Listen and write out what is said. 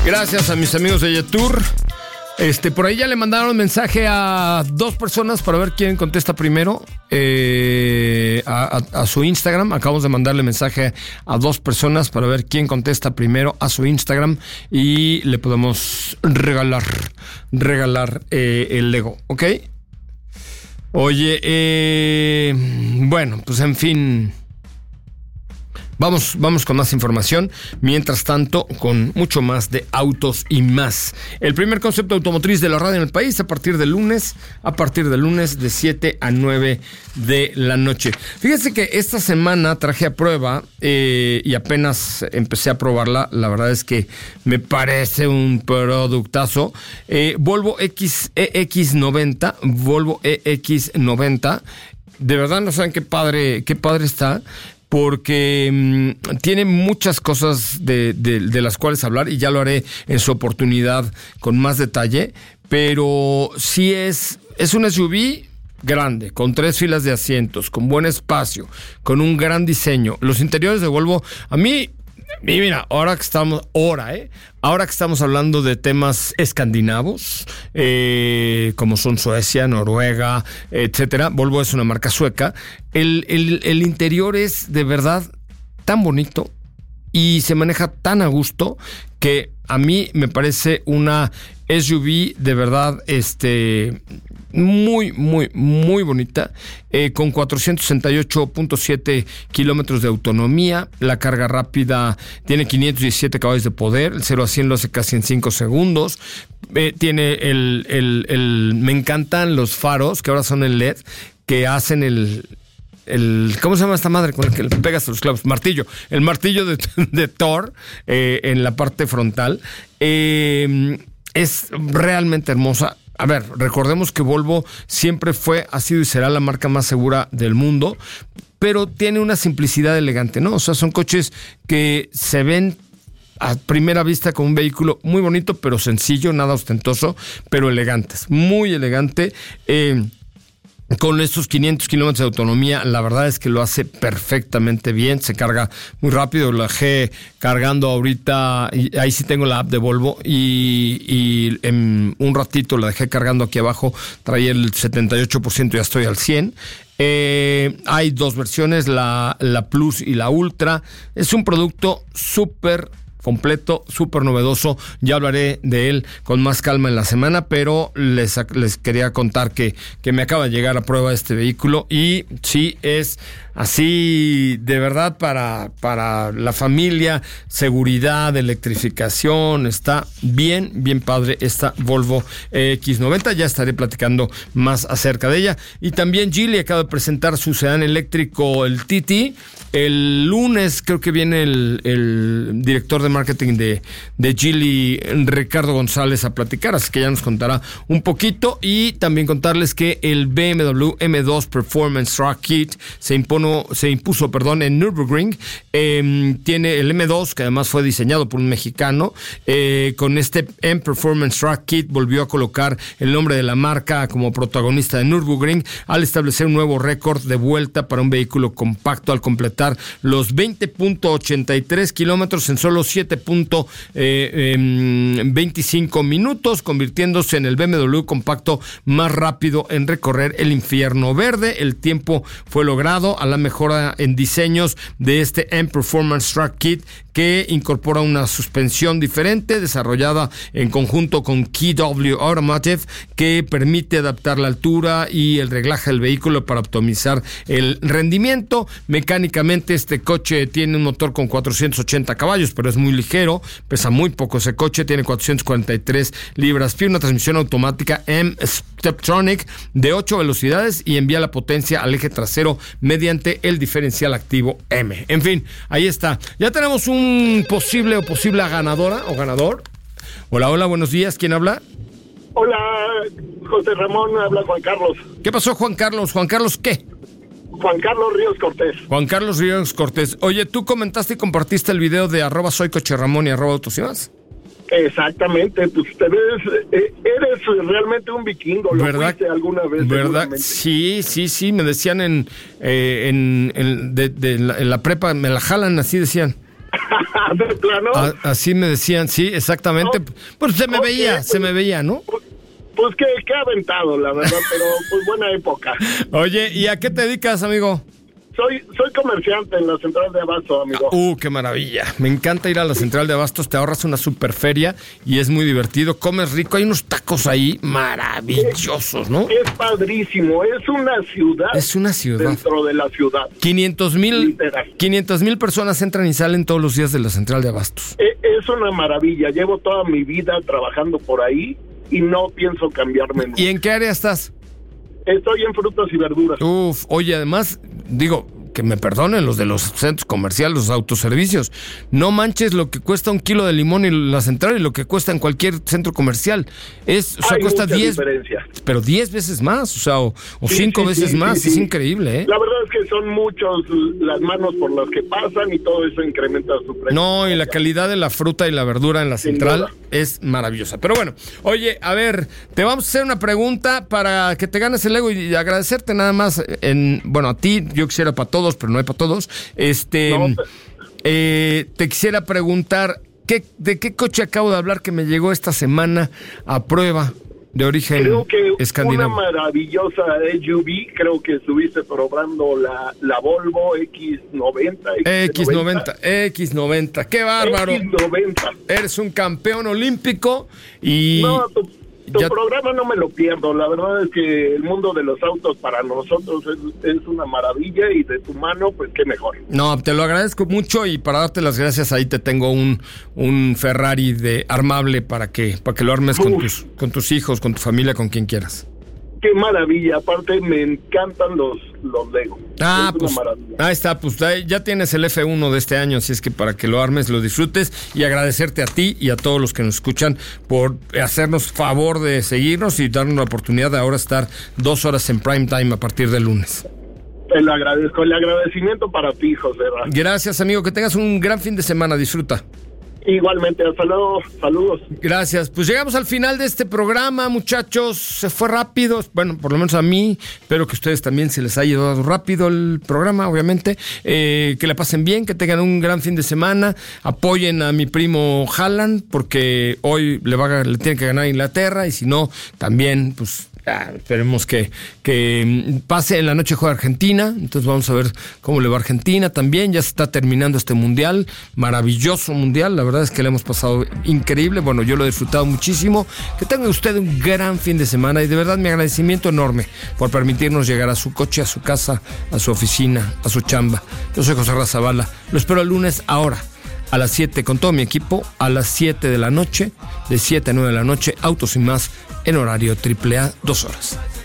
Gracias a mis amigos de Yetur. Por ahí ya le mandaron mensaje a 2 personas para ver quién contesta primero a su Instagram. Acabamos de mandarle mensaje a 2 personas para ver quién contesta primero a su Instagram y le podemos regalar el Lego, ¿ok? Oye, bueno, pues en fin... Vamos con más información. Mientras tanto, con mucho más de autos y más. El primer concepto automotriz de la radio en el país a partir del lunes de 7 a 9 de la noche. Fíjense que esta semana traje a prueba y apenas empecé a probarla. La verdad es que me parece un productazo. Volvo EX90. Volvo EX90. De verdad no saben qué padre está. Porque tiene muchas cosas de las cuales hablar y ya lo haré en su oportunidad con más detalle, pero sí es un SUV grande, con 3 filas de asientos, con buen espacio, con un gran diseño. Los interiores de Volvo, a mí, mira, ahora que estamos hablando de temas escandinavos, como son Suecia, Noruega, etcétera. Volvo es una marca sueca. El interior es de verdad tan bonito y se maneja tan a gusto que a mí me parece una SUV de verdad muy, muy, muy bonita, con 468.7 kilómetros de autonomía. La carga rápida tiene 517 caballos de poder. El 0 a 100 lo hace casi en 5 segundos. Tiene me encantan los faros, que ahora son el LED, que hacen ¿cómo se llama esta madre con la que le pegas a los clavos? Martillo. El martillo de Thor en la parte frontal. Es realmente hermosa. A ver, recordemos que Volvo siempre ha sido y será la marca más segura del mundo, pero tiene una simplicidad elegante, ¿no? O sea, son coches que se ven a primera vista como un vehículo muy bonito, pero sencillo, nada ostentoso, pero elegantes, muy elegante. Con estos 500 kilómetros de autonomía, la verdad es que lo hace perfectamente bien, se carga muy rápido. Lo dejé cargando ahorita, y ahí sí tengo la app de Volvo, y en un ratito la dejé cargando aquí abajo, traía el 78%, ya estoy al 100%. Hay 2 versiones, la Plus y la Ultra. Es un producto súper completo, súper novedoso. Ya hablaré de él con más calma en la semana, pero les quería contar que me acaba de llegar a prueba este vehículo y sí es así de verdad para la familia, seguridad, electrificación. Está bien padre esta Volvo X90. Ya estaré platicando más acerca de ella. Y también Geely acaba de presentar su sedán eléctrico, el TT. El lunes creo que viene el director de marketing de Geely, Ricardo González, a platicar, así que ya nos contará un poquito. Y también contarles que el BMW M2 Performance Track Kit se impuso en Nürburgring. Tiene el M2, que además fue diseñado por un mexicano. Con este M Performance Track Kit volvió a colocar el nombre de la marca como protagonista de Nürburgring, al establecer un nuevo récord de vuelta para un vehículo compacto al completar los 20.83 kilómetros en solo 7.25 minutos, convirtiéndose en el BMW compacto más rápido en recorrer el infierno verde. El tiempo fue logrado a la mejora en diseños de este M Performance Track Kit, que incorpora una suspensión diferente desarrollada en conjunto con KW Automotive, que permite adaptar la altura y el reglaje del vehículo para optimizar el rendimiento. Mecánicamente, este coche tiene un motor con 480 caballos, pero es muy ligero, pesa muy poco ese coche, tiene 443 libras-pie, una transmisión automática M Steptronic de 8 velocidades y envía la potencia al eje trasero mediante el diferencial activo M. En fin, ahí está. Ya tenemos un posible ganadora o ganador. Hola, buenos días. ¿Quién habla? Hola, José Ramón, habla Juan Carlos. ¿Qué pasó, Juan Carlos? ¿Juan Carlos qué? Juan Carlos Ríos Cortés. Juan Carlos Ríos Cortés. Oye, tú comentaste y compartiste el video de @soycocherramón y @autos y más. Exactamente, pues eres realmente un vikingo, ¿lo fuiste alguna vez? ¿Verdad? Sí, me decían en la prepa, me la jalan, así decían. ¿De plano? Así me decían, sí, exactamente. Pues se me veía, ¿no? Pues que aventado, la verdad, pero pues buena época. Oye, ¿y a qué te dedicas, amigo? Soy comerciante en la central de Abasto, amigo. Qué maravilla. Me encanta ir a la central de Abastos, te ahorras una super feria y es muy divertido, comes rico, hay unos tacos ahí maravillosos, ¿no? Es padrísimo, es una ciudad. Es una ciudad. Dentro de la ciudad. 500,000 personas entran y salen todos los días de la central de Abastos. Es una maravilla, llevo toda mi vida trabajando por ahí y no pienso cambiarme. ¿Y en qué área estás? Estoy en frutas y verduras. Oye, además, digo, que me perdonen los de los centros comerciales, los autoservicios. No manches lo que cuesta un kilo de limón en la central y lo que cuesta en cualquier centro comercial. Cuesta 10, pero 10 veces más, o 5 veces más. Es increíble, ¿eh? La verdad es que son muchos las manos por las que pasan y todo eso incrementa su precio. No, y la calidad de la fruta y la verdura en la central es maravillosa. Pero bueno, oye, a ver, te vamos a hacer una pregunta para que te ganes el ego y agradecerte nada más a ti, yo quisiera para todos, pero no hay para todos. Te quisiera preguntar, ¿de qué coche acabo de hablar que me llegó esta semana a prueba de origen escandinavo? Una maravillosa SUV, creo que estuviste probando la Volvo X90. ¡Qué bárbaro! X90. Eres un campeón olímpico y... No, tu programa no me lo pierdo. La verdad es que el mundo de los autos para nosotros es una maravilla y de tu mano, pues qué mejor. No, te lo agradezco mucho y para darte las gracias ahí te tengo un Ferrari de armable para que lo armes con tus hijos, con tu familia, con quien quieras. Qué maravilla, aparte me encantan los Lego. Pues ahí está, pues ya tienes el F1 de este año, así es que para que lo armes, lo disfrutes y agradecerte a ti y a todos los que nos escuchan por hacernos favor de seguirnos y darnos la oportunidad de ahora estar 2 horas en prime time a partir del lunes. Te lo agradezco, el agradecimiento para ti, José. Gracias, amigo, que tengas un gran fin de semana, disfruta. Igualmente, hasta luego, saludos. Gracias, pues llegamos al final de este programa, muchachos, se fue rápido, bueno, por lo menos a mí, espero que a ustedes también se les haya llevado rápido el programa, obviamente, que la pasen bien, que tengan un gran fin de semana, apoyen a mi primo Haaland, porque hoy le tiene que ganar a Inglaterra, y si no, también, pues... esperemos que pase. En la noche juega Argentina, entonces vamos a ver cómo le va a Argentina también. Ya se está terminando este mundial, maravilloso mundial, la verdad es que le hemos pasado increíble, bueno, yo lo he disfrutado muchísimo. Que tenga usted un gran fin de semana y de verdad mi agradecimiento enorme por permitirnos llegar a su coche, a su casa, a su oficina, a su chamba. Yo soy José Razabala, lo espero el lunes ahora a las 7 con todo mi equipo, a las 7 de la noche, de 7 a 9 de la noche, Autos y Más, en horario AAA, 2 horas.